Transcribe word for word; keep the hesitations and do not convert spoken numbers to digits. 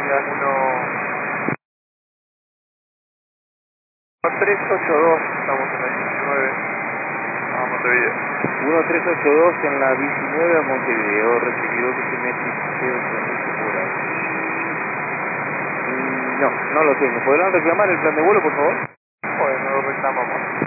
tres ocho dos, estamos en la diecinueve, a Montevideo. uno tres ocho dos en la diecinueve a Montevideo, recibido que se mete por ahí. Mm, No, no lo sé. ¿Me podrán reclamar el plan de vuelo, por favor? Bueno, lo reclamamos.